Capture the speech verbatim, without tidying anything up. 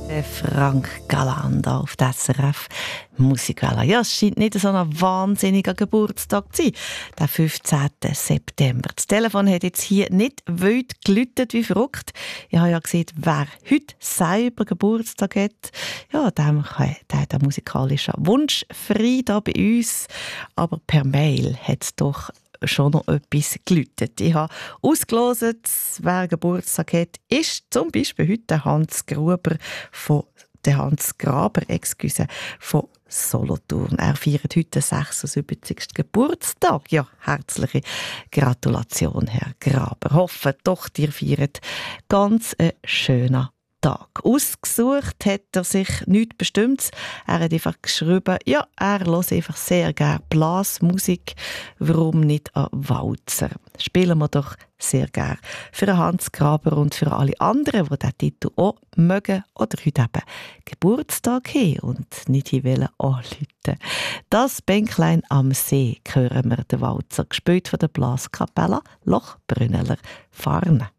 Der Frank Galanda auf der S R F Musikwelle. Ja, es scheint nicht so ein wahnsinniger Geburtstag zu sein, der fünfzehnten September. Das Telefon hat jetzt hier nicht wild geläutet wie verrückt. Ich habe ja gesehen, wer heute selber Geburtstag hat, ja, dem der hat einen musikalischen Wunsch frei da bei uns. Aber per Mail hat es doch schon noch etwas geläutet. Ich habe ausgelost, wer Geburtstag hat, ist zum Beispiel heute Hans Gruber von der Hans Graber, excuse, von Solothurn. Er feiert heute den sechsundsiebzigsten Geburtstag. Ja, herzliche Gratulation, Herr Graber. Hoffe doch, ihr feiert ganz einen schönen Tag. Ausgesucht hat er sich nichts Bestimmtes. Er hat einfach geschrieben, ja, er hört einfach sehr gerne Blasmusik. Warum nicht an Walzer? Spielen wir doch sehr gerne für Hans Graber und für alle anderen, die diesen Titel auch mögen oder heute eben Geburtstag haben und nicht hier anrufen. Das Bänklein am See hören wir den Walzer, gespielt von der Blaskapelle Lochbrünneler Farne.